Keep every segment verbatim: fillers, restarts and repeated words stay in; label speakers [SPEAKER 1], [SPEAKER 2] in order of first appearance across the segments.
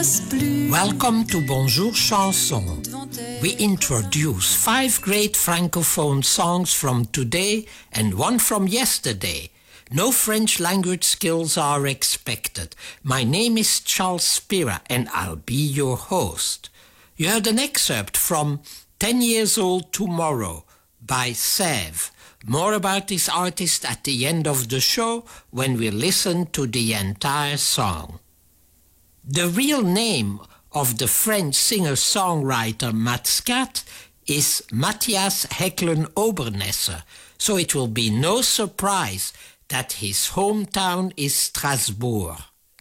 [SPEAKER 1] passe plus.
[SPEAKER 2] Welcome to Bonjour Chanson. We introduce five great francophone songs from today and one from yesterday. No French language skills are expected. My name is Charles Spira and I'll be your host. You heard an excerpt from Ten Years Old Tomorrow by Sève. More about this artist at the end of the show when we listen to the entire song. The real name of the French singer-songwriter Matscat is Matthias Hecklen-Obernesser, so it will be no surprise that his hometown is Strasbourg.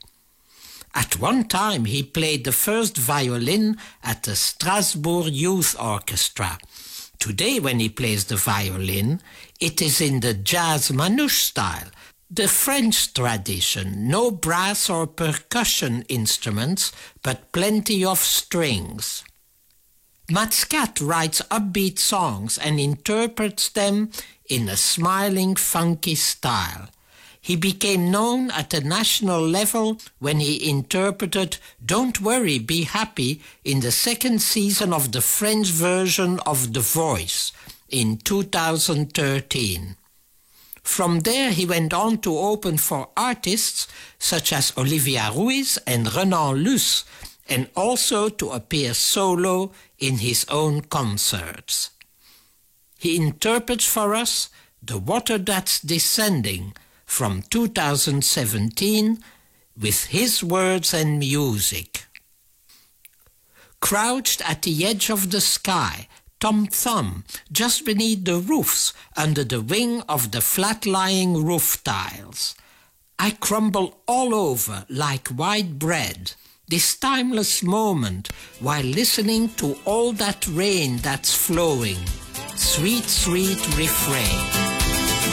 [SPEAKER 2] At one time he played the first violin at the Strasbourg Youth Orchestra. Today when he plays the violin, it is in the jazz manouche style, the French tradition, no brass or percussion instruments, but plenty of strings. Matscat writes upbeat songs and interprets them in a smiling, funky style. He became known at the national level when he interpreted Don't Worry, Be Happy in the second season of the French version of The Voice in two thousand thirteen. From there he went on to open for artists such as Olivia Ruiz and Renan Luce, and also to appear solo in his own concerts. He interprets for us The Water That's Descending from two thousand seventeen with his words and music. Crouched at the edge of the sky, Tom Thumb, just beneath the roofs, under the wing of the flat-lying roof tiles. I crumble all over like white bread, this timeless moment, while listening to all that rain that's flowing. Sweet, sweet refrain.